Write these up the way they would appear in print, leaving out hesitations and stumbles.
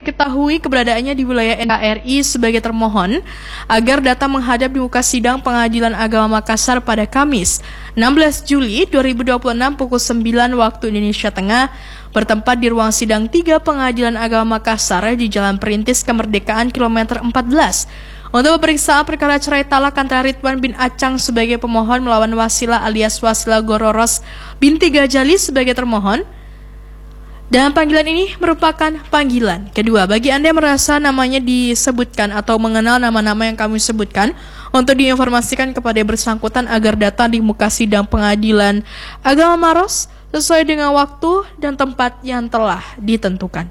diketahui keberadaannya di wilayah NKRI sebagai termohon agar datang menghadap di muka sidang Pengadilan Agama Makassar pada Kamis 16 Juli 2026 pukul 9 waktu Indonesia Tengah bertempat di ruang sidang 3 Pengadilan Agama Makassar di Jalan Perintis Kemerdekaan kilometer 14 untuk pemeriksaan perkara cerai talak antara Ridwan bin Acang sebagai pemohon melawan Wasila alias Wasila Gororos binti Gajali sebagai termohon. Dan panggilan ini merupakan panggilan kedua bagi Anda yang merasa namanya disebutkan atau mengenal nama-nama yang kami sebutkan untuk diinformasikan kepada yang bersangkutan agar datang di muka sidang Pengadilan Agama Maros sesuai dengan waktu dan tempat yang telah ditentukan.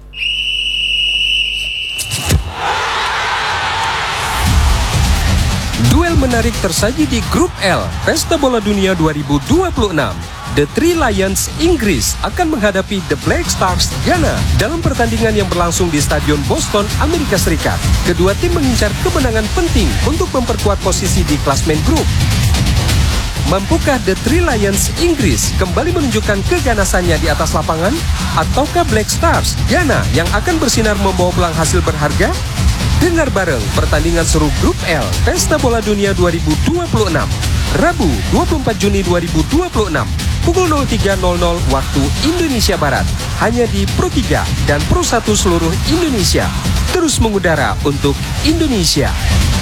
Duel menarik tersaji di Grup L Pesta Bola Dunia 2026. The Three Lions Inggris akan menghadapi The Black Stars Ghana dalam pertandingan yang berlangsung di Stadion Boston, Amerika Serikat. Kedua tim mengincar kemenangan penting untuk memperkuat posisi di klasmen grup. Mampukah The Three Lions Inggris kembali menunjukkan keganasannya di atas lapangan? Ataukah Black Stars Ghana yang akan bersinar membawa pulang hasil berharga? Dengar bareng pertandingan seru Grup L Pesta Bola Dunia 2026 Rabu 24 Juni 2026 pukul 03.00 waktu Indonesia Barat hanya di Pro 3 dan Pro 1 seluruh Indonesia, terus mengudara untuk Indonesia.